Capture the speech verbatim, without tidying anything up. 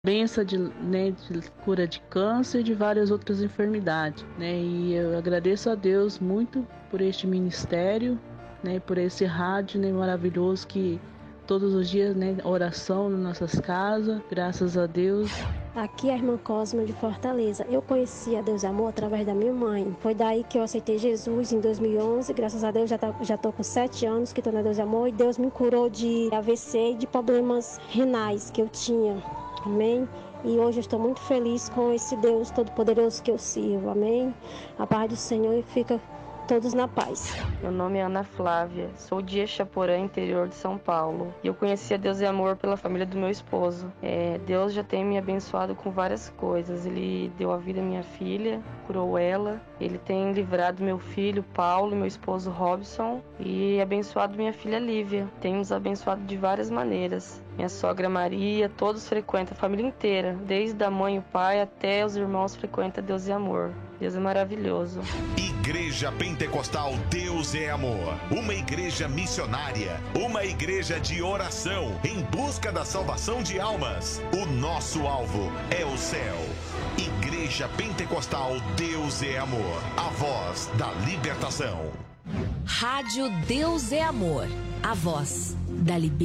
benção de, né, de cura de câncer e de várias outras enfermidades, né? E eu agradeço a Deus muito por este ministério, né, por esse rádio, né, maravilhoso que todos os dias, né, oração nas nossas casas, graças a Deus. Aqui é a irmã Cosma de Fortaleza. Eu conheci a Deus e Amor através da minha mãe. Foi daí que eu aceitei Jesus em dois mil e onze. Graças a Deus já tá, já tô com sete anos que estou na Deus e Amor. E Deus me curou de A V C e de problemas renais que eu tinha. Amém? E hoje eu estou muito feliz com esse Deus Todo-Poderoso que eu sirvo. Amém? A paz do Senhor e fica todos na paz. Meu nome é Ana Flávia, sou de Exaporã, interior de São Paulo. E eu conheci a Deus e Amor pela família do meu esposo. É, Deus já tem me abençoado com várias coisas. Ele deu a vida à minha filha, curou ela. Ele tem livrado meu filho Paulo e meu esposo Robson e abençoado minha filha Lívia. Tem nos abençoado de várias maneiras. Minha sogra Maria, todos frequentam, a família inteira, desde a mãe e o pai até os irmãos frequentam Deus e Amor. Deus é maravilhoso. Igreja Pentecostal Deus é Amor, uma igreja missionária, uma igreja de oração em busca da salvação de almas. O nosso alvo é o céu. Igreja Pentecostal Deus é Amor, a voz da libertação. Rádio Deus é Amor, a voz da libertação.